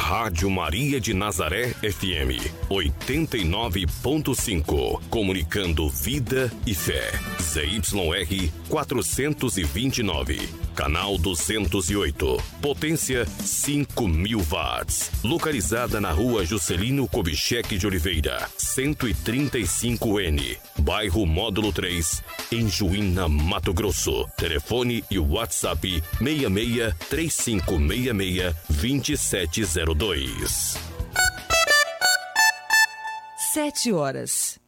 Rádio Maria de Nazaré FM 89.5. Comunicando vida e fé. ZYR 429. Canal 208. Potência 5.000 watts. Localizada na rua Juscelino Kubitschek de Oliveira, 135N. Bairro Módulo 3, em Juína, Mato Grosso. Telefone e WhatsApp 66 3566 2702. 7 horas.